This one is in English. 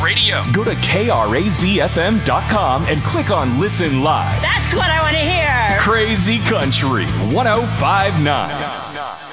radio. Go to KRAZFM.com and click on Listen Live. That's what I want to hear. Crazy Country 1059.